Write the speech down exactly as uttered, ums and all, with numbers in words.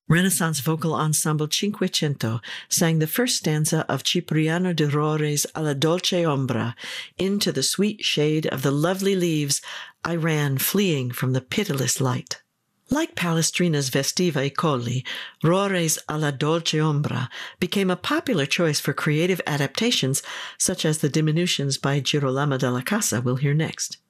Renaissance vocal ensemble Cinquecento sang the first stanza of Cipriano de Rore's Alla dolce ombra. Into the sweet shade of the lovely leaves I ran, fleeing from the pitiless light. Like Palestrina's Vestiva I Colli, Rore's Alla dolce ombra became a popular choice for creative adaptations, such as the diminutions by Girolamo della Casa we'll hear next.